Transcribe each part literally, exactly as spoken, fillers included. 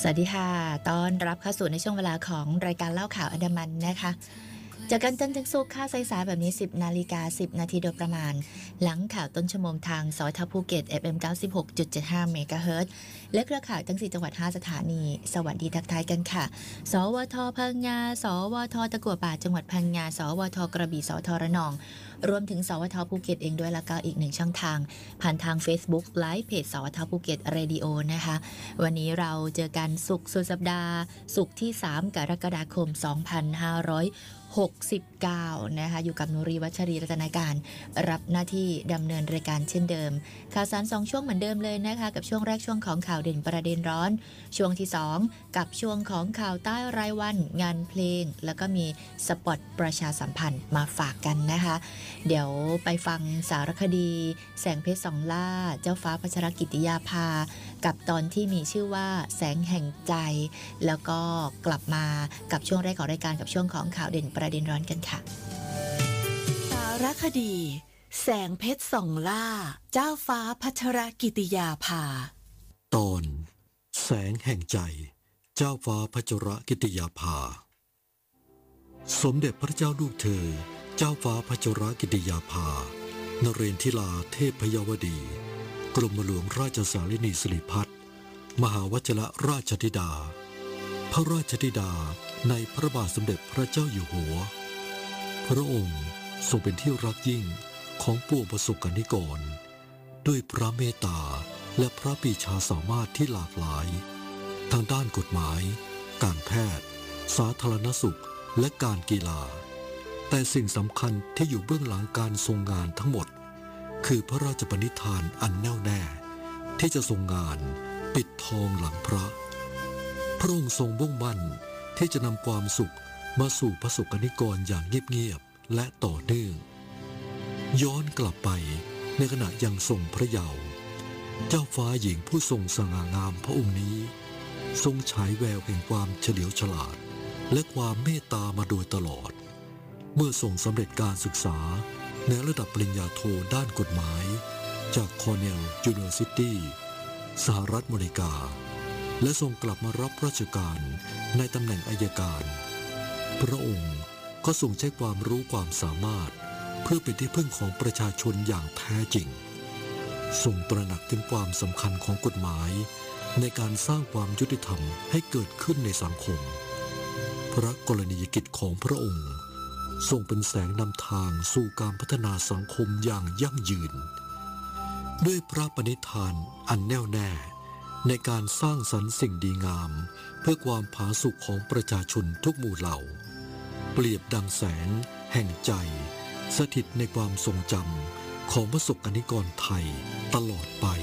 วัสดีค่ะต้อนรับเข้าสู่ในช่วงเวลาของรายการเล่าข่าวอันดามันนะคะจากกันจันทร์ถึงศุกร์ค่าสายๆแบบนี้สิบนาฬิกาสิบนาทีโดยประมาณหลังข่าวต้นชั่วโมงทางสทภูเก็ต เอฟ เอ็ม เก้าสิบหกจุดเจ็ดห้า เมกะเฮิรตซ์และเครือข่ายทั้งสี่จังหวัดห้าสถานีสวัสดีทักทายกันค่ะสวทพังงาสวทตะกั่วป่าจังหวัดพังงาสวทกระบี่สวทระนองรวมถึงสวทภูเก็ตเองด้วยแล้วก็อีกหนึ่งช่องทางผ่านทาง Facebook ไลฟ์เพจสวทภูเก็ตเรดิโอนะคะวันนี้เราเจอกันศุกร์สุดสัปดาห์ศุกร์ที่สามกรกฎาคมสองพันห้าร้อยหกสิบเก้านะคะอยู่กับนุรีวัชรีรัตนาการรับหน้าที่ดำเนินรายการเช่นเดิมข่าวสารสองช่วงเหมือนเดิมเลยนะคะกับช่วงแรกช่วงของข่าวเด่นประเด็นร้อนช่วงที่สองกับช่วงของข่าวใต้รายวันงานเพลงแล้วก็มีสปอตประชาสัมพันธ์มาฝากกันนะคะเดี๋ยวไปฟังสารคดีแสงเพชรสองล่าเจ้าฟ้าพัชรกิติยาภากับตอนที่มีชื่อว่าแสงแห่งใจแล้วก็กลับมากับช่วงแรกของรายการกับช่วงของข่าวเด่นประเด็นร้อนกันค่ะสารคดีแสงเพชรส่องล่าเจ้าฟ้าพัชรกิติยาภาตอนแสงแห่งใจเจ้าฟ้าพัชรกิติยาภาสมเด็จพระเจ้าลูกเธอเจ้าฟ้าพัชรกิติยาภานเรนทิลาเทพพยวดีกรมหลวงราชสารินีสิริพัฒน์มหาวชิรราชธิดาพระราชธิดาในพระบาทสมเด็จพระเจ้าอยู่หัวพระองค์ทรงเป็นที่รักยิ่งของปวงประสบกนิกรด้วยพระเมตตาและพระปรีชาสามารถที่หลากหลายทางด้านกฎหมายการแพทย์สาธารณสุขและการกีฬาแต่สิ่งสำคัญที่อยู่เบื้องหลังการทรงงานทั้งหมดคือพระราชปณิธานอันแน่วแน่ที่จะทรงงานปิดทองหลังพระพระองค์ทรงมุ่งมั่นที่จะนำความสุขมาสู่ประสบกนิกรอย่างเงียบๆและต่อเนื่องย้อนกลับไปในขณะยังทรงพระเยาว์เจ้าฟ้าหญิงผู้ทรงสง่างามพระองค์นี้ทรงฉายแววแห่งความเฉลียวฉลาดและความเมตตามาโดยตลอดเมื่อทรงสำเร็จการศึกษาในระดับปริญญาโทด้านกฎหมายจากคอร์เนลยูนิเวอร์ซิตี้สหรัฐอเมริกาและทรงกลับมารับราชการในตำแหน่งอัยการพระองค์ก็ทรงใช้ความรู้ความสามารถเพื่อเป็นที่พึ่งของประชาชนอย่างแท้จริงทรงตระหนักถึงความสำคัญของกฎหมายในการสร้างความยุติธรรมให้เกิดขึ้นในสังคมพระกรณียกิจของพระองค์ทรงเป็นแสงนำทางสู่การพัฒนาสังคมอย่างยั่งยืนด้วยพระปณิธานอันแน่วแน่ในการสร้างสรรค์สิ่งดีงามเพื่อความผาสุกของประชาชนทุกหมู่เหล่าเปรียบดังแสงแห่งใจสถิตในความทรงจำของประสบกนิกรไทยตลอดไป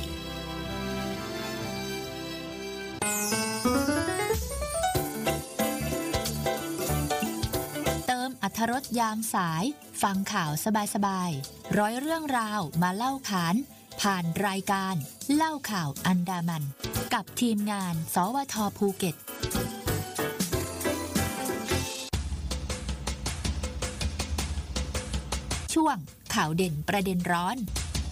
เติมอรรถรสยามสายฟังข่าวสบายๆร้อยเรื่องราวมาเล่าขานผ่านรายการเล่าข่าวอันดามันกับทีมงานสวทภูเก็ตช่วงข่าวเด่นประเด็นร้อน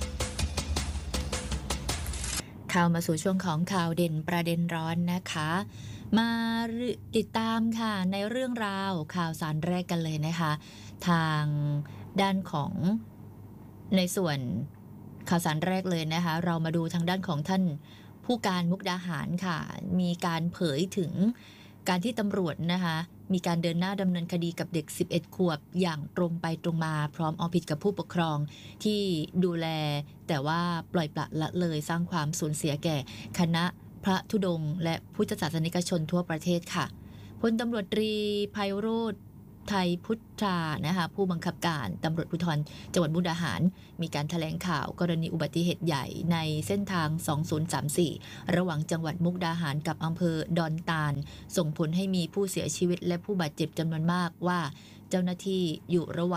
เข้ามาสู่ช่วงของข่าวเด่นประเด็นร้อนนะคะมาติดตามค่ะในเรื่องราวข่าวสารแรกกันเลยนะคะทางด้านของในส่วนข่าวสารแรกเลยนะคะเรามาดูทางด้านของท่านผู้การมุกดาหารค่ะมีการเผยถึงการที่ตำรวจนะคะมีการเดินหน้าดำเนินคดีกับเด็กสิบเอ็ดขวบอย่างตรงไปตรงมาพร้อมเอาผิดกับผู้ปกครองที่ดูแลแต่ว่าปล่อยปละละเลยสร้างความสูญเสียแก่คณะพระธุดงค์และพุทธศาสนิกชนทั่วประเทศค่ะพลตำรวจตรีไพโรจน์ไทยพุทธานะคะผู้บังคับการตำรวจภูธรจังหวัดมุกดาหารมีการแถลงข่าวกรณีอุบัติเหตุใหญ่ในเส้นทางสองศูนย์สามสี่ระหว่างจังหวัดมุกดาหารกับอำเภอดอนตาลส่งผลให้มีผู้เสียชีวิตและผู้บาดเจ็บจำนวนมากว่าเจ้าหน้าที่อยู่ระหว่าง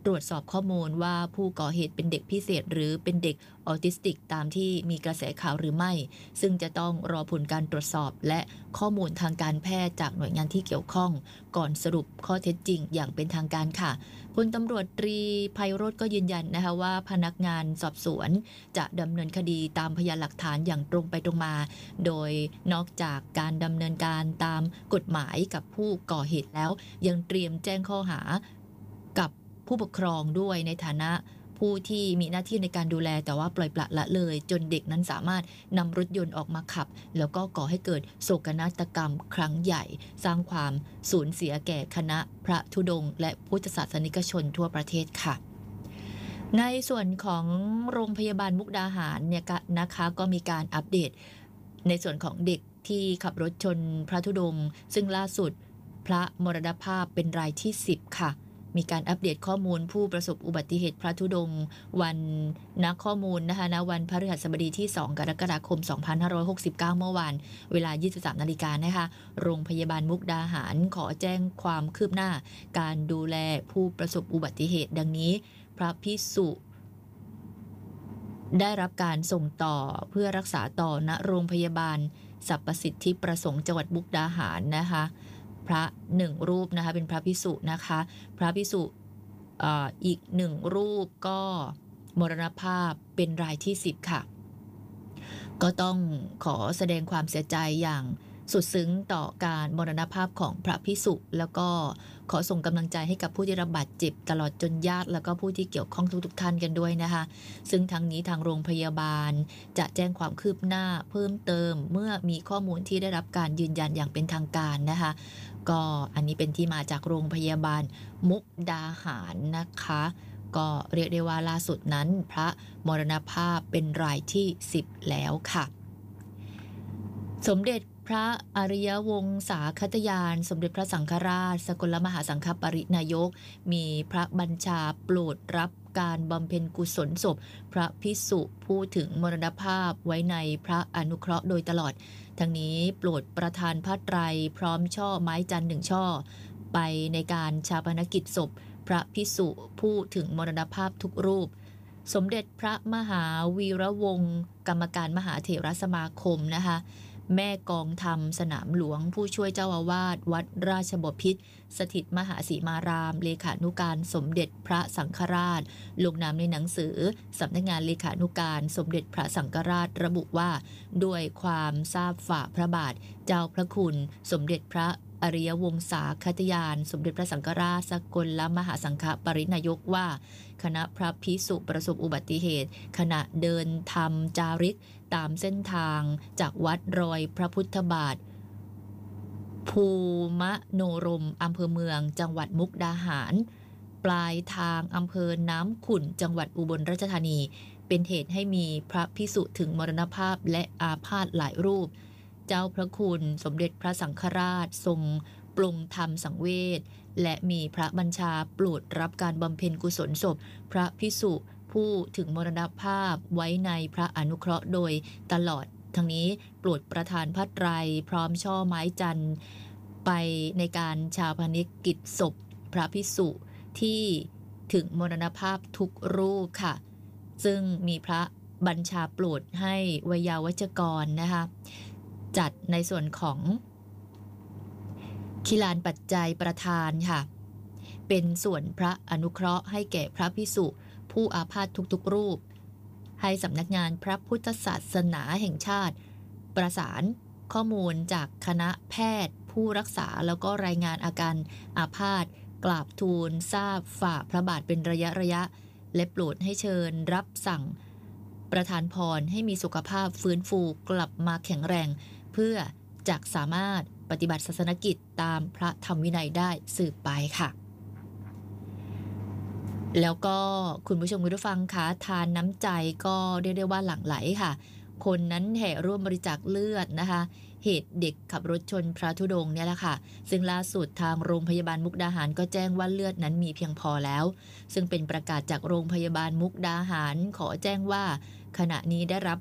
ตรวจสอบข้อมูลว่าผู้ก่อเหตุเป็นเด็กพิเศษหรือเป็นเด็กออทิสติกตามที่มีกระแสข่าวหรือไม่ซึ่งจะต้องรอผลการตรวจสอบและข้อมูลทางการแพทย์จากหน่วยงานที่เกี่ยวข้องก่อนสรุปข้อเท็จจริงอย่างเป็นทางการค่ะพลตำรวจตรีไพโรจน์ก็ยืนยันนะคะว่าพนักงานสอบสวนจะดำเนินคดีตามพยานหลักฐานอย่างตรงไปตรงมาโดยนอกจากการดำเนินการตามกฎหมายกับผู้ก่อเหตุแล้วยังเตรียมแจ้งข้อหากับผู้ปกครองด้วยในฐานะผู้ที่มีหน้าที่ในการดูแลแต่ว่าปล่อยปละละเลยจนเด็กนั้นสามารถนำรถยนต์ออกมาขับแล้วก็ก่อให้เกิดโศกนาฏกรรมครั้งใหญ่สร้างความสูญเสียแก่คณะพระธุดงค์และพุทธศาสนิกชนทั่วประเทศค่ะในส่วนของโรงพยาบาลมุกดาหารเนี่ยนะคะก็มีการอัปเดตในส่วนของเด็กที่ขับรถชนพระธุดงค์ซึ่งล่าสุดพระมรณภาพเป็นรายที่สิบค่ะมีการอัปเดตข้อมูลผู้ประสบอุบัติเหตุพระธุดงค์วันนักข้อมูลนะคะณวันพฤหัสบดีที่สองกรกฎาคมสองพันห้าร้อยหกสิบเก้าเมื่อวานเวลา ยี่สิบสามนาฬิกานะคะโรงพยาบาลมุกดาหารขอแจ้งความคืบหน้าการดูแลผู้ประสบอุบัติเหตุดังนี้พระภิกษุได้รับการส่งต่อเพื่อรักษาต่อณโรงพยาบาลสรรพสิทธิประสงค์จังหวัดมุกดาหารนะคะพระหนึ่งรูปนะคะเป็นพระภิกษุนะคะพระภิกษุอ่าอีกหนึ่งรูปก็มรณภาพเป็นรายที่สิบค่ะก็ต้องขอแสดงความเสียใจอย่างสุดซึ้งต่อการมรณภาพของพระภิกษุแล้วก็ขอส่งกำลังใจให้กับผู้ที่รับบาดเจ็บตลอดจนญาติแล้วก็ผู้ที่เกี่ยวข้องทุกๆท่านกันด้วยนะคะซึ่งทั้งนี้ทางโรงพยาบาลจะแจ้งความคืบหน้าเพิ่มเติมเมื่อมีข้อมูลที่ได้รับการยืนยันอย่างเป็นทางการนะคะก็อันนี้เป็นที่มาจากโรงพยาบาลมุกดาหารนะคะก็เรียกได้ว่าล่าสุดนั้นพระมรณภาพเป็นรายที่สิบแล้วค่ะสมเด็จพระอริยวงศาคตยานสมเด็จพระสังฆราชสกลมหาสังฆปรินายกมีพระบัญชาโปรดรับการบำเพ็ญกุศลศพพระภิกษุผู้ถึงมรณภาพไว้ในพระอนุเคราะห์โดยตลอดทั้งนี้โปรดประทานผ้าไตรพร้อมช่อไม้จันทร์หนึ่งช่อไปในการชาปนกิจศพพระภิกษุผู้ถึงมรณภาพทุกรูปสมเด็จพระมหาวีระวงศ์กรรมการมหาเถรสมาคมนะคะแม่กองธรรมสนามหลวงผู้ช่วยเจ้าอาวาสวัดราชบพิตรสถิตมหาสีมารามเลขานุการสมเด็จพระสังฆราชลงนามในหนังสือสำนักงานเลขานุการสมเด็จพระสังฆราชระบุว่าด้วยความทราบฝ่าพระบาทเจ้าพระคุณสมเด็จพระอริยวงศาคตยานสมเด็จพระสังฆราชสกลมหาสังฆปรินายกว่าคณะพระภิกษุประสบอุบัติเหตุขณะเดินธรรมจาริกตามเส้นทางจากวัดรอยพระพุทธบาทภูมะโนรมอำเภอเมืองจังหวัดมุกดาหารปลายทางอำเภอน้ำขุ่นจังหวัดอุบลราชธานีเป็นเหตุให้มีพระภิกษุถึงมรณภาพและอาพาธหลายรูปเจ้าพระคุณสมเด็จพระสังฆราชทรงปลงธรรมสังเวชและมีพระบัญชาโปรดรับการบำเพ็ญกุศลศพพระภิกษุผู้ถึงมรณภาพไว้ในพระอนุเคราะห์โดยตลอดทั้งนี้โปรดประทานผ้าไตรพร้อมช่อไม้จันทร์ไปในการชาปนกิจศพพระภิกษุที่ถึงมรณภาพทุกรูปค่ะซึ่งมีพระบัญชาโปรดให้วิยาวัจกรนะคะจัดในส่วนของคิลานปัจจัยประทานค่ะเป็นส่วนพระอนุเคราะห์ให้แก่พระภิกษุผู้อาพาธทุกๆรูปให้สำนักงานพระพุทธศาสนาแห่งชาติประสานข้อมูลจากคณะแพทย์ผู้รักษาแล้วก็รายงานอาการอาพาธกราบทูลทราบฝ่าพระบาทเป็นระยะระยะและโปรดให้เชิญรับสั่งประทานพรให้มีสุขภาพฟื้นฟูกลับมาแข็งแรงเพื่อจะสามารถปฏิบัติศาสนกิจตามพระธรรมวินัยได้สืบไปค่ะแล้วก็คุณผู้ชมคุณผู้ฟังคะทานน้ำใจก็เรียกได้ว่าหลั่งไหลค่ะคนนั้นแห่ร่วมบริจาคเลือดนะคะเหตุเด็กขับรถชนพระธุดงค์เนี่ยแหละค่ะซึ่งล่าสุดทางโรงพยาบาลมุกดาหารก็แจ้งว่าเลือดนั้นมีเพียงพอแล้วซึ่งเป็นประกาศจากโรงพยาบาลมุกดาหารขอแจ้งว่าขณะนี้ได้รับ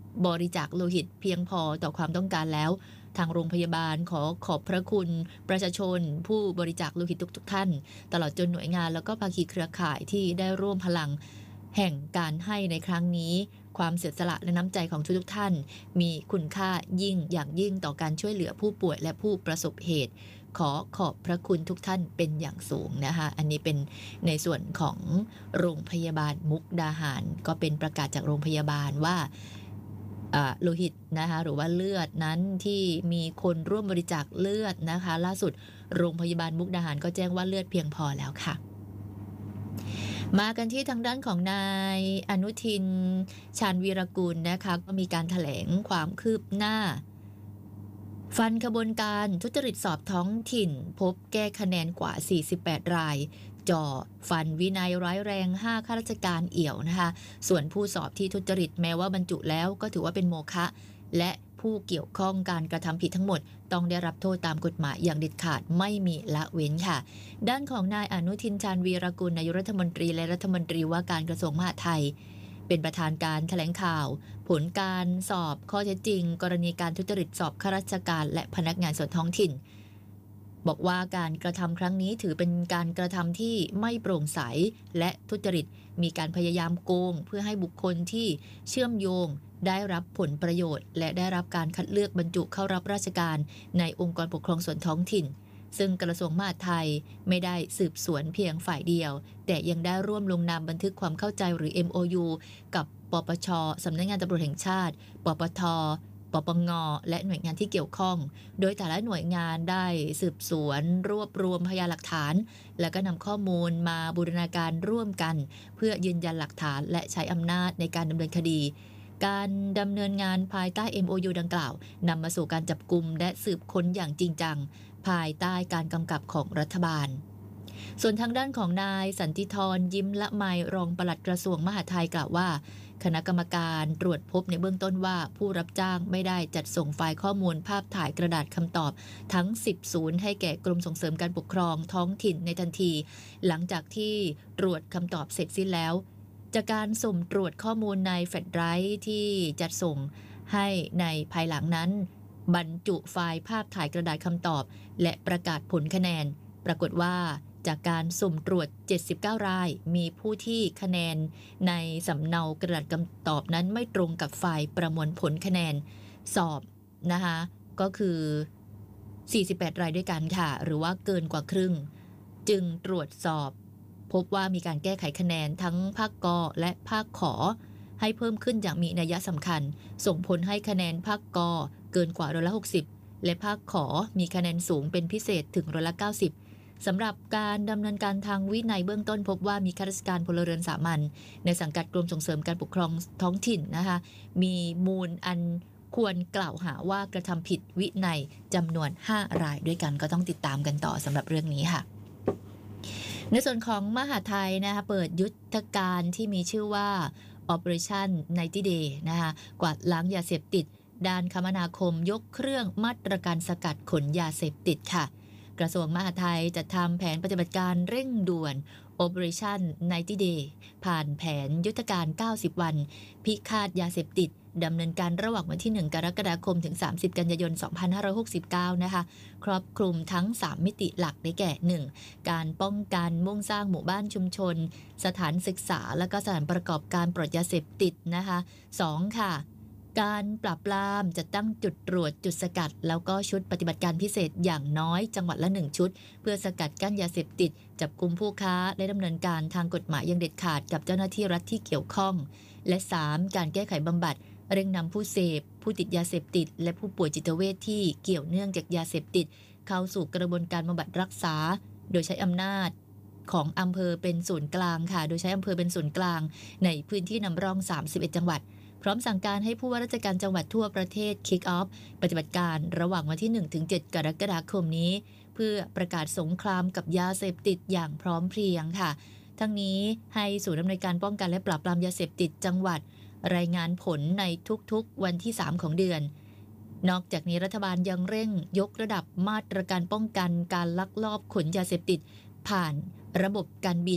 บริจาคโลหิตเพียงพอต่อความต้องการแล้วทางโรงพยาบาลขอขอบพระคุณประชาชนผู้บริจาคโลหิตทุกๆท่านตลอดจนหน่วยงานแล้วก็ภาคีเครือข่ายที่ได้ร่วมพลังแห่งการให้ในครั้งนี้ความเสียสละและน้ำใจของทุกๆท่านมีคุณค่ายิ่งอย่างยิ่งต่อการช่วยเหลือผู้ป่วยและผู้ประสบเหตุขอขอบพระคุณทุกท่านเป็นอย่างสูงนะคะอันนี้เป็นในส่วนของโรงพยาบาลมุกดาหารก็เป็นประกาศจากโรงพยาบาลว่าโลหิตนะคะหรือว่าเลือดนั้นที่มีคนร่วมบริจาคเลือดนะคะล่าสุดโรงพยาบาลมุกดาหารก็แจ้งว่าเลือดเพียงพอแล้วค่ะมากันที่ทางด้านของนายอนุทินชาญวีรกุลนะคะก็มีการแถลงความคืบหน้าฟันขบวนการทุจริตสอบท้องถิ่นพบแก้คะแนนกว่าสี่สิบแปดรายจ่อฟันวินัยร้ายแรงห้าข้าราชการเอี่ยวนะคะส่วนผู้สอบที่ทุจริตแม้ว่าบรรจุแล้วก็ถือว่าเป็นโมฆะและผู้เกี่ยวข้องการกระทำผิดทั้งหมดต้องได้รับโทษตามกฎหมายอย่างเด็ดขาดไม่มีละเว้นค่ะด้านของนายอนุทินชาญวีรกุลนายกรัฐมนตรีและรัฐมนตรีว่าการกระทรวงมหาดไทยเป็นประธานการแถลงข่าวผลการสอบข้อเท็จจริงกรณีการทุจริตสอบข้าราชการและพนักงานส่วนท้องถิ่นบอกว่าการกระทำครั้งนี้ถือเป็นการกระทำที่ไม่โปร่งใสและทุจริตมีการพยายามโกงเพื่อให้บุคคลที่เชื่อมโยงได้รับผลประโยชน์และได้รับการคัดเลือกบรรจุเข้ารับราชการในองค์กรปกครองส่วนท้องถิ่นซึ่งกระทรวงมหาดไทยไม่ได้สืบสวนเพียงฝ่ายเดียวแต่ยังได้ร่วมลงนามบันทึกความเข้าใจหรือ เอ็ม โอ ยู กับปปช.สำนักงานตำรวจแห่งชาติปปท.ปปง.และหน่วยงานที่เกี่ยวข้องโดยแต่ละหน่วยงานได้สืบสวนรวบรวมพยานหลักฐานแล้วก็นำข้อมูลมาบูรณาการร่วมกันเพื่อยืนยันหลักฐานและใช้อำนาจในการดำเนินคดีการดำเนินงานภายใต้ เอ็ม โอ ยู ดังกล่าวนำมาสู่การจับกุมและสืบค้นอย่างจริงจังภายใต้การกำกับของรัฐบาลส่วนทางด้านของนายสันติธรยิ้มละไมรองปลัดกระทรวงมหาดไทยกล่าวว่าคณะกรรมการตรวจพบในเบื้องต้นว่าผู้รับจ้างไม่ได้จัดส่งไฟล์ข้อมูลภาพถ่ายกระดาษคำตอบทั้งสิบศูนย์ให้แก่กรมส่งเสริมการปกครองท้องถิ่นในทันทีหลังจากที่ตรวจคำตอบเสร็จสิ้นแล้วจากการสุ่มตรวจข้อมูลในแฟลชไดรฟ์ที่จัดส่งให้ในภายหลังนั้นบรรจุไฟล์ภาพถ่ายกระดาษคำตอบและประกาศผลคะแนนปรากฏว่าจากการสุ่มตรวจเจ็ดสิบเก้ารายมีผู้ที่คะแนนในสำเนากระดาษคำตอบนั้นไม่ตรงกับไฟล์ประมวลผลคะแนนสอบนะคะก็คือสี่สิบแปดรายด้วยกันค่ะหรือว่าเกินกว่าครึ่งจึงตรวจสอบพบว่ามีการแก้ไขคะแนนทั้งภาคกและภาคขอให้เพิ่มขึ้นอย่างมีนัยสำคัญส่งผลให้คะแนนภาคกเกินกว่าร้อยละหกสิบและภาคขอมีคะแนนสูงเป็นพิเศษถึงร้อยละเก้าสิบสำหรับการดำเนินการทางวินัยเบื้องต้นพบว่ามีข้าราชการพลเรือนสามัญในสังกัดกรมส่งเสริมการปกครองท้องถิ่นนะคะมีมูลอันควรกล่าวหาว่ากระทำผิดวินัยจำนวนห้ารายด้วยกันก็ต้องติดตามกันต่อสำหรับเรื่องนี้ค่ะในส่วนของมหาไทยนะคะเปิดยุทธการที่มีชื่อว่า Operation ไนน์ตี้ Day นะคะกวาดล้างยาเสพติดด้านคมนาคมยกเครื่องมาตรการสกัดขนยาเสพติดค่ะกระทรวงมหาดไทยจัดทำแผนปฏิบัติการเร่งด่วน Operation ไนน์ตี้ Day ผ่านแผนยุทธการเก้าสิบวันพิฆาตยาเสพติดดำเนินการระหว่างวันที่หนึ่งกรกฎาคมถึงสามสิบกันยายนสองพันห้าร้อยหกสิบเก้านะคะครอบคลุมทั้งสามมิติหลักได้แก่ หนึ่ง การป้องกันมุ่งสร้างหมู่บ้านชุมชนสถานศึกษาและก็สถานประกอบการปลอดยาเสพติดนะคะสองค่ะการปราบปรามจะตั้งจุดตรวจจุดสกัดแล้วก็ชุดปฏิบัติการพิเศษอย่างน้อยจังหวัดละหนึ่งชุดเพื่อสกัดกั้นยาเสพติดจับกุมผู้ค้าและดำเนินการทางกฎหมายอย่างเด็ดขาดกับเจ้าหน้าที่รัฐที่เกี่ยวข้องและสามการแก้ไขบำบัดเร่งนำผู้เสพผู้ติดยาเสพติดและผู้ป่วยจิตเวชที่เกี่ยวเนื่องจากยาเสพติดเข้าสู่กระบวนการบำบัดรักษาโดยใช้อำนาจของอำเภอเป็นศูนย์กลางค่ะโดยใช้อำเภอเป็นศูนย์กลางในพื้นที่นำร่องสามสิบเอ็ดจังหวัดพร้อมสั่งการให้ผู้ว่าราชการจังหวัดทั่วประเทศ Kick Off ปฏิบัติการระหว่างวันที่ หนึ่งถึงเจ็ด กรกฎาคมนี้เพื่อประกาศสงครามกับยาเสพติดอย่างพร้อมเพรียงค่ะทั้งนี้ให้ศูนย์อำนวยการป้องกันและปราบปรามยาเสพติดจังหวัดรายงานผลในทุกๆวันที่สามของเดือนนอกจากนี้รัฐบาลยังเร่งยกระดับมาตรการป้องกันการลักลอบขนยาเสพติดผ่านระบบการบิน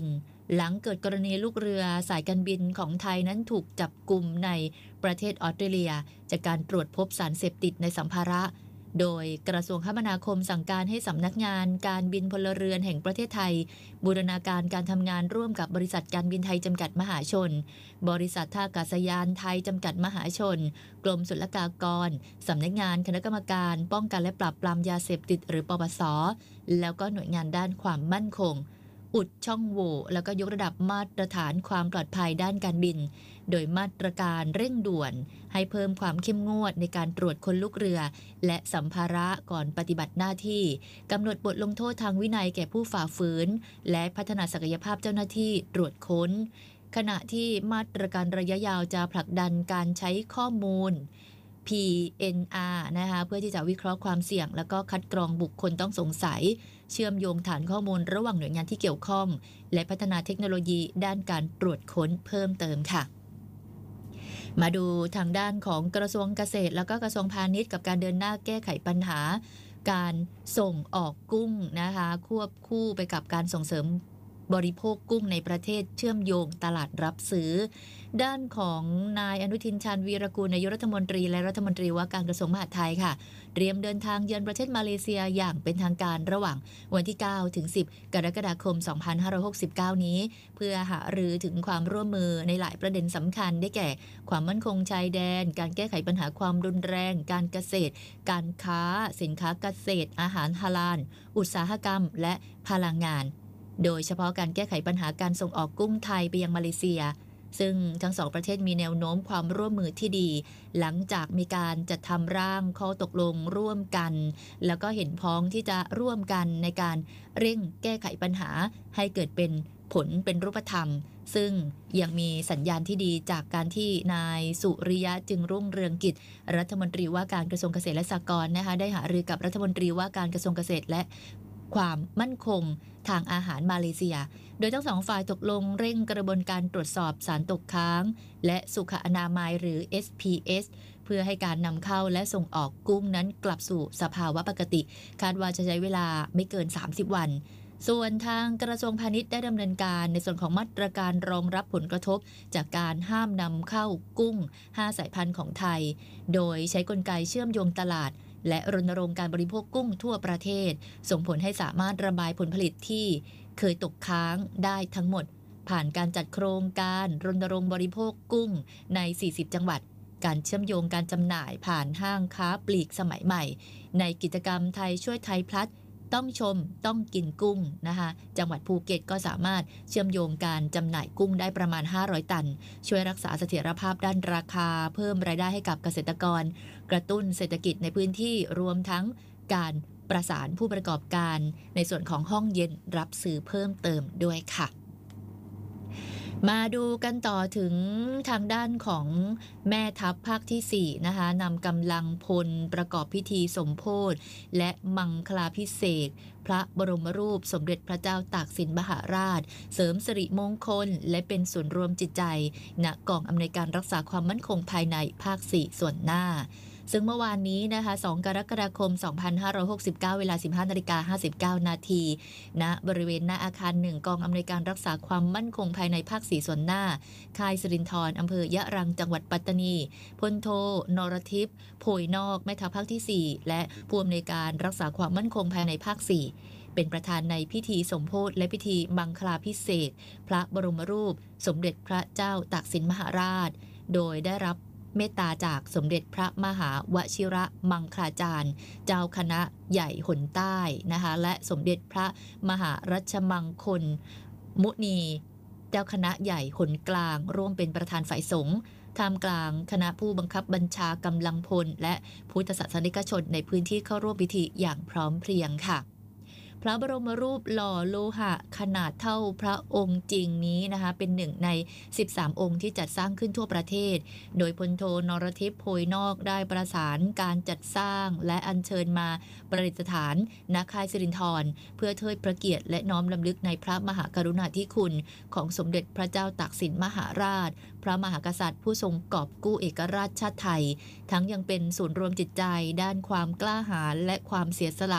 หลังเกิดกรณีลูกเรือสายการบินของไทยนั้นถูกจับกุมในประเทศออสเตรเลียจากการตรวจพบสารเสพติดในสัมภาระโดยกระทรวงคมนาคมสั่งการให้สำนักงานการบินพลเรือนแห่งประเทศไทยบูรณาการการทำงานร่วมกับบริษัทการบินไทยจำกัดมหาชนบริษัทท่าอากาศยานไทยจำกัดมหาชนกรมศุลกากรสำนักงานคณะกรรมการป้องกันและปราบปรามยาเสพติดหรือปปส.แล้วก็หน่วยงานด้านความมั่นคงอุดช่องโหว่แล้วก็ยกระดับมาตรฐานความปลอดภัยด้านการบินโดยมาตรการเร่งด่วนให้เพิ่มความเข้มงวดในการตรวจค้นลูกเรือและสัมภาระก่อนปฏิบัติหน้าที่กำหนดบทลงโทษทางวินัยแก่ผู้ฝ่าฝืนและพัฒนาศักยภาพเจ้าหน้าที่ตรวจค้นขณะที่มาตรการระยะยาวจะผลักดันการใช้ข้อมูล พี เอ็น อาร์ นะคะเพื่อที่จะวิเคราะห์ความเสี่ยงแล้วก็คัดกรองบุคคลต้องสงสัยเชื่อมโยงฐานข้อมูลระหว่างหน่วยงานที่เกี่ยวข้องและพัฒนาเทคโนโลยีด้านการตรวจค้นเพิ่มเติมค่ะมาดูทางด้านของกระทรวงเกษตรแล้วก็กระทรวงพาณิชย์กับการเดินหน้าแก้ไขปัญหาการส่งออกกุ้งนะคะควบคู่ไปกับการส่งเสริมบริโภคกุ้งในประเทศเชื่อมโยงตลาดรับซื้อด้านของนายอนุทินชาญวีรกูลนายกรัฐมนตรีและรัฐมนตรีว่าการกระทรวงมหาดไทยค่ะเตรียมเดินทางเยือนประเทศมาเลเซียอย่างเป็นทางการระหว่างวันที่เก้าถึงสิบกรกฎาคมสองพันห้าร้อยหกสิบเก้านี้เพื่อหารือถึงความร่วมมือในหลายประเด็นสำคัญได้แก่ความมั่นคงชายแดนการแก้ไขปัญหาความรุนแรงการเกษตรการค้าสินค้าเกษตรอาหารฮาลาลอุตสาหกรรมและพลังงานโดยเฉพาะการแก้ไขปัญหาการส่งออกกุ้งไทยไปยังมาเลเซียซึ่งทั้งสองประเทศมีแนวโน้มความร่วมมือที่ดีหลังจากมีการจัดทำร่างข้อตกลงร่วมกันแล้วก็เห็นพ้องที่จะร่วมกันในการเร่งแก้ไขปัญหาให้เกิดเป็นผลเป็นรูปธรรมซึ่งยังมีสัญญาณที่ดีจากการที่นายสุริยะจึงรุ่งเรืองกิจรัฐมนตรีว่าการกระทรวงเกษตรและสหกรณ์นะคะได้หารือกับรัฐมนตรีว่าการกระทรวงเกษตรและความมั่นคงทางอาหารมาเลเซียโดยทั้งสองฝ่ายตกลงเร่งกระบวนการตรวจสอบสารตกค้างและสุขอนามัยหรือ เอส พี เอส เพื่อให้การนำเข้าและส่งออกกุ้งนั้นกลับสู่สภาวะปกติคาดว่าจะใช้เวลาไม่เกินสามสิบวันส่วนทางกระทรวงพาณิชย์ได้ดำเนินการในส่วนของมาตรการรองรับผลกระทบจากการห้ามนำเข้ากุ้งห้าสายพันธุ์ของไทยโดยใช้กลไกเชื่อมโยงตลาดและรณรงค์การบริโภคกุ้งทั่วประเทศส่งผลให้สามารถระบายผลผลิตที่เคยตกค้างได้ทั้งหมดผ่านการจัดโครงการรณรงค์บริโภคกุ้งในสี่สิบจังหวัดการเชื่อมโยงการจำหน่ายผ่านห้างค้าปลีกสมัยใหม่ในกิจกรรมไทยช่วยไทยพลัสต้องชมต้องกินกุ้งนะคะจังหวัดภูเก็ตก็สามารถเชื่อมโยงการจำหน่ายกุ้งได้ประมาณห้าร้อยตันช่วยรักษาเสถียรภาพด้านราคาเพิ่มรายได้ให้กับเกษตรกรกระตุ้นเศรษฐกิจในพื้นที่รวมทั้งการประสานผู้ประกอบการในส่วนของห้องเย็นรับซื้อเพิ่มเติมด้วยค่ะมาดูกันต่อถึงทางด้านของแม่ทัพภาคที่สี่นะคะนำกำลังพลประกอบพิธีสมโภชและมังคลาภิเษกพระบรมรูปสมเด็จพระเจ้าตากสินมหาราชเสริมสิริมงคลและเป็นศูนย์รวมจิตใจณกองอำนวยการรักษาความมั่นคงภายในภาคสี่ส่วนหน้าซึ่งเมื่อวานนี้นะคะสองกรกฎาคมสองพันห้าร้อยหกสิบเก้าเวลา สิบห้านาฬิกาห้าสิบเก้านาทีณบริเวณหน้าอาคารหนึ่งกองอำนวยการรักษาความมั่นคงภายในภาคสี่ส่วนหน้าค่ายสิรินธรอำเภอยะรังจังหวัดปัตตานีพลโทนรทิพย์โพยนอกแม่ทัพภาคที่สี่และผู้อำนวยการรักษาความมั่นคงภายในภาคสี่เป็นประธานในพิธีสมโภชและพิธีมังคลาภิเษกพระบรมรูปสมเด็จพระเจ้าตากสินมหาราชโดยได้รับเมตตาจากสมเด็จพระมหาวชิระมังคลาจารย์เจ้าคณะใหญ่หนใต้นะคะและสมเด็จพระมหารัชมังคลมุนีเจ้าคณะใหญ่หนกลางร่วมเป็นประธานฝ่ายสงฆ์ท่ามกลางคณะผู้บังคับบัญชากำลังพลและพุทธศาสนิกชนในพื้นที่เข้าร่วมพิธีอย่างพร้อมเพรียงค่ะพระบรมรูปหล่อโลหะขนาดเท่าพระองค์จริงนี้นะคะเป็นหนึ่งในสิบสามองค์ที่จัดสร้างขึ้นทั่วประเทศโดยพลโทนรทิพย์โพยนอกได้ประสานการจัดสร้างและอัญเชิญมาประดิษฐานณค่ายสิรินธรเพื่อเทิดพระเกียรติและน้อมรำลึกในพระมหากรุณาธิคุณของสมเด็จพระเจ้าตากสินมหาราชพระมหากษัตริย์ผู้ทรงกอบกู้เอกราชชาติไทยทั้งยังเป็นศูนย์รวมจิตใจด้านความกล้าหาญและความเสียสละ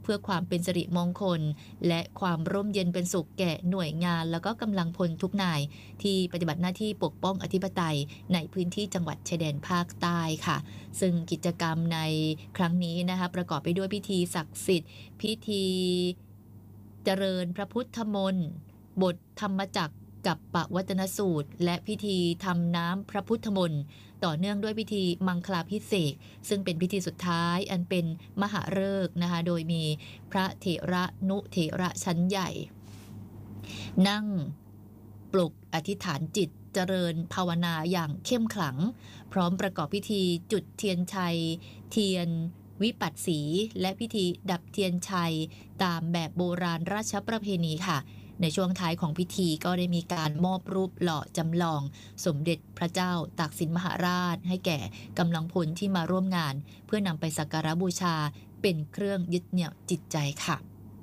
เพื่อความเป็นสิริมงคลและความร่มเย็นเป็นสุขแก่หน่วยงานแล้วก็กำลังพลทุกนายที่ปฏิบัติหน้าที่ปกป้องอธิปไตยในพื้นที่จังหวัดชายแดนภาคใต้ค่ะซึ่งกิจกรรมในครั้งนี้นะคะประกอบไปด้วยพิธีศักดิ์สิทธิ์พิธีเจริญพระพุทธมนต์บทธรรมจักรกับปวัตนสูตรและพิธีทำน้ำพระพุทธมนต์ต่อเนื่องด้วยพิธีมังคลาภิเษกซึ่งเป็นพิธีสุดท้ายอันเป็นมหฤกษ์นะคะโดยมีพระเถระนุเถระชั้นใหญ่นั่งปลุกอธิษฐานจิตเจริญภาวนาอย่างเข้มขลังพร้อมประกอบพิธีจุดเทียนชัยเทียนวิปัสสีและพิธีดับเทียนชัยตามแบบโบราณราชประเพณีค่ะในช่วงท้ายของพิธีก็ได้มีการมอบรูปหล่อจำลองสมเด็จพระเจ้าตากสินมหาราชให้แก่กำลังพลที่มาร่วมงานเพื่อนำไปสักการะบูชาเป็นเครื่องยึดเหนี่ยวจิตใจค่ะ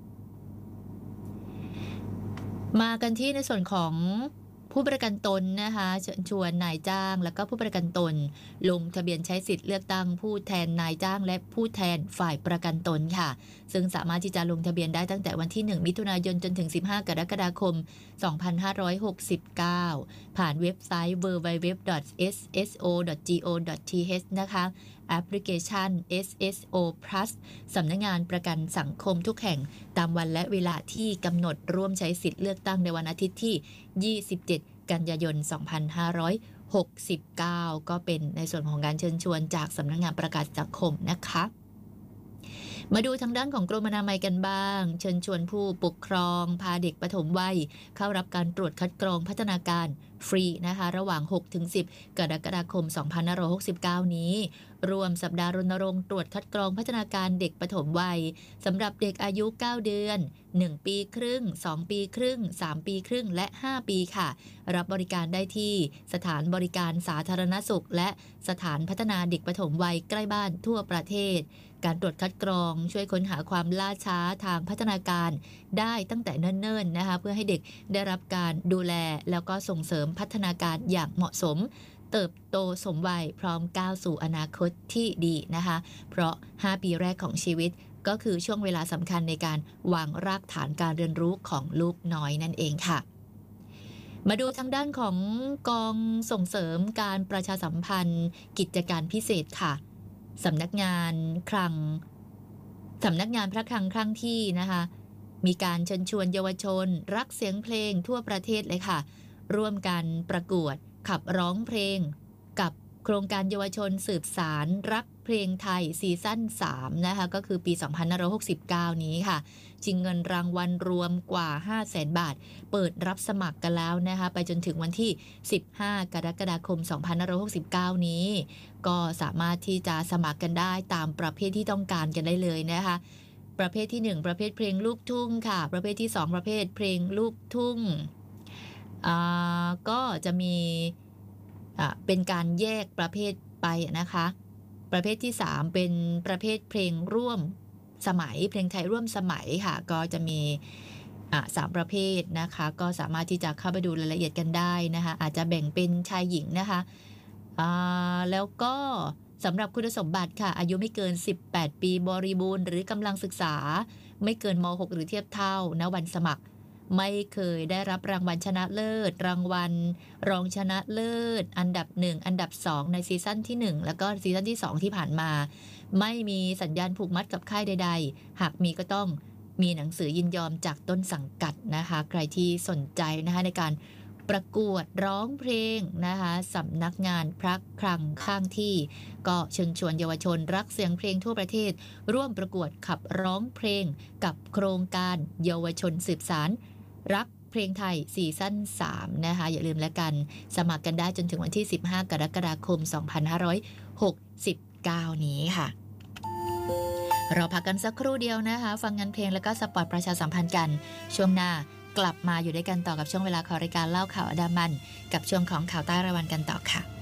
มากันที่ในส่วนของผู้ประกันตนนะคะเชิญชวนนายจ้างและก็ผู้ประกันตนลงทะเบียนใช้สิทธิ์เลือกตั้งผู้แทนนายจ้างและผู้แทนฝ่ายประกันตนค่ะซึ่งสามารถที่จะลงทะเบียนได้ตั้งแต่วันที่หนึ่งมิถุนายนจนถึงสิบห้ากรกฎาคมสองพันห้าร้อยหกสิบเก้าผ่านเว็บไซต์ ดับเบิลยู ดับเบิลยู ดับเบิลยู ดอท เอส เอส โอ ดอท จี โอ ดอท ที เอช นะคะแอปพลิเคชัน เอส เอส โอ Plus สำนักงานประกันสังคมทุกแห่งตามวันและเวลาที่กำหนดร่วมใช้สิทธิ์เลือกตั้งในวันอาทิตย์ที่ยี่สิบเจ็ดกันยายนสองพันห้าร้อยหกสิบเก้าก็เป็นในส่วนของการเชิญชวนจากสำนักงานประกันสังคมนะคะมาดูทางด้านของกรมอนามัยกันบ้างเชิญชวนผู้ปกครองพาเด็กปฐมวัยเข้ารับการตรวจคัดกรองพัฒนาการฟรีนะคะระหว่าง หกถึงสิบ กรกฎาคม สองพันห้าร้อยหกสิบเก้า นี้รวมสัปดาห์รณรงค์ตรวจคัดกรองพัฒนาการเด็กปฐมวัยสำหรับเด็กอายุเก้าเดือนหนึ่งปีครึ่งสองปีครึ่งสามปีครึ่งและห้าปีค่ะรับบริการได้ที่สถานบริการสาธารณสุขและสถานพัฒนาเด็กปฐมวัยใกล้บ้านทั่วประเทศการตรวจคัดกรองช่วยค้นหาความล่าช้าทางพัฒนาการได้ตั้งแต่เนิ่นๆนะคะเพื่อให้เด็กได้รับการดูแลแล้วก็ส่งเสริมพัฒนาการอย่างเหมาะสมเติบโตสมวัยพร้อมก้าวสู่อนาคตที่ดีนะคะเพราะห้าปีแรกของชีวิตก็คือช่วงเวลาสำคัญในการวางรากฐานการเรียนรู้ของลูกน้อยนั่นเองค่ะมาดูทางด้านของกองส่งเสริมการประชาสัมพันธ์กิจการพิเศษค่ะสำนักงานคลังสำนักงานพระคลังครั้งที่นะคะมีการเชิญชวนเยาวชนรักเสียงเพลงทั่วประเทศเลยค่ะร่วมกันประกวดขับร้องเพลงกับโครงการเยาวชนสืบสารรักเพลงไทยซีซั่นสามนะคะก็คือปีสองพันห้าร้อยหกสิบเก้านี้ค่ะชิงเงินรางวัลรวมกว่า ห้าแสน บาทเปิดรับสมัครกันแล้วนะคะไปจนถึงวันที่สิบห้ากรกฎาคมสองพันห้าร้อยหกสิบเก้านี้ก็สามารถที่จะสมัครกันได้ตามประเภทที่ต้องการกันได้เลยนะคะประเภทที่หนึ่งประเภทเพลงลูกทุ่งค่ะประเภทที่สองประเภทเพลงลูกทุ่งอ่าก็จะมีอ่าเป็นการแยกประเภทไปนะคะประเภทที่สามเป็นประเภทเพลงร่วมสมัยเพลงไทยร่วมสมัยค่ะก็จะมีอ่าสามประเภทนะคะก็สามารถที่จะเข้าไปดูรายละเอียดกันได้นะคะอาจจะแบ่งเป็นชายหญิงนะคะอ่าแล้วก็สำหรับคุณสมบัติค่ะอายุไม่เกินสิบแปดปีบริบูรณ์หรือกำลังศึกษาไม่เกินม หก หรือเทียบเท่าณวันสมัครไม่เคยได้รับรางวัลชนะเลิศรางวัลรองชนะเลิศอันดับหนึ่งอันดับสองในซีซั่นที่หนึ่งแล้วก็ซีซั่นที่สองที่ผ่านมาไม่มีสัญญาณผูกมัดกับค่ายใดๆหากมีก็ต้องมีหนังสือยินยอมจากต้นสังกัดนะคะใครที่สนใจนะคะในการประกวดร้องเพลงนะคะสำนักงานพระคลังข้างที่ก็เชิญชวนเยาวชนรักเสียงเพลงทั่วประเทศร่วมประกวดขับร้องเพลงกับโครงการเยาวชนสืบสารรักเพลงไทยซีซั่นสามนะคะอย่าลืมแล้วกันสมัครกันได้จนถึงวันที่สิบห้ากรกฎาคมสองพันห้าร้อยหกสิบเก้านี้ค่ะเราพักกันสักครู่เดียวนะคะฟังงานเพลงแล้วก็สปอตประชาสัมพันธ์กันช่วงหน้ากลับมาอยู่ด้วยกันต่อกับช่วงเวลาของรายการเล่าข่าวอันดามันกับช่วงของข่าวใต้รายวันกันต่อค่ะ